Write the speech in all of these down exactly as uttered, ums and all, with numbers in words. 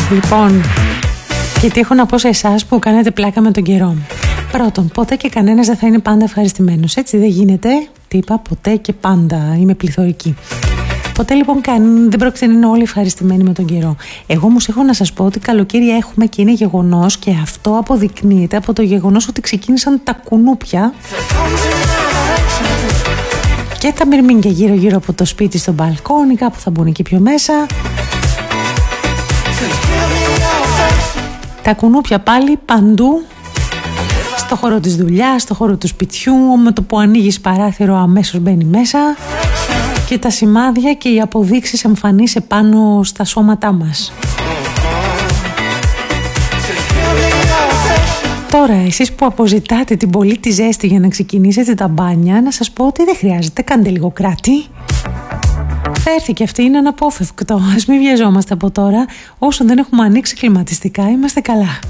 Λοιπόν, και τι έχω να πω σε εσάς που κάνετε πλάκα με τον καιρό. Πρώτον, ποτέ και κανένας δεν θα είναι πάντα ευχαριστημένος. Έτσι δεν γίνεται. Τι είπα, ποτέ και πάντα. Είμαι πληθωρική. Ποτέ λοιπόν καν, δεν πρόκειται να είναι όλοι ευχαριστημένοι με τον καιρό. Εγώ όμως έχω να σας πω ότι καλοκαίρι έχουμε και είναι γεγονός, και αυτό αποδεικνύεται από το γεγονός ότι ξεκίνησαν τα κουνούπια και τα μυρμήγκια γύρω γύρω από το σπίτι στο μπαλκόνι, κάπου θα μπουν εκεί πιο μέσα. Τα κουνούπια πάλι παντού, στο χώρο της δουλειάς, στο χώρο του σπιτιού, με το που ανοίγεις παράθυρο αμέσως μπαίνει μέσα, και τα σημάδια και οι αποδείξεις εμφανείς επάνω στα σώματά μας. Τώρα, εσείς που αποζητάτε την πολύ τη ζέστη για να ξεκινήσετε τα μπάνια, να σας πω ότι δεν χρειάζεται, κάντε λίγο κράτη. Θα έρθει και αυτή, είναι αναπόφευκτο. Ας μην βιαζόμαστε από τώρα. Όσο δεν έχουμε ανοίξει κλιματιστικά, είμαστε καλά.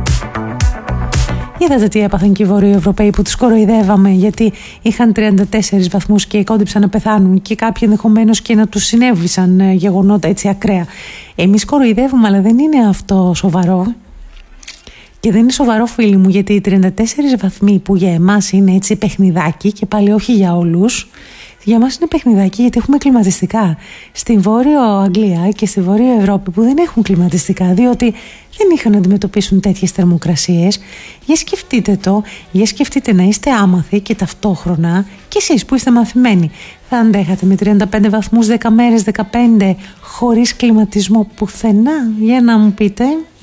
Είδατε τι έπαθαν και οι Βορειοευρωπαίοι που τους κοροϊδεύαμε γιατί είχαν τριάντα τέσσερις βαθμούς και κόντυψαν να πεθάνουν, και κάποιοι ενδεχομένως και να τους συνέβησαν γεγονότα έτσι ακραία. Εμείς κοροϊδεύουμε, αλλά δεν είναι αυτό σοβαρό. Και δεν είναι σοβαρό, φίλοι μου, γιατί οι τριάντα τέσσερις βαθμοί που για εμάς είναι έτσι παιχνιδάκι, και πάλι όχι για όλους, για μας είναι παιχνιδάκι γιατί έχουμε κλιματιστικά. Στην Βόρειο Αγγλία και στη Βόρεια Ευρώπη που δεν έχουν κλιματιστικά, διότι δεν είχαν να αντιμετωπίσουν τέτοιες θερμοκρασίες, για σκεφτείτε το, για σκεφτείτε να είστε άμαθοι και ταυτόχρονα, και εσείς που είστε μαθημένοι, θα αντέχατε με τριάντα πέντε βαθμούς δέκα μέρες, δεκαπέντε, χωρίς κλιματισμό πουθενά? Για να μου πείτε.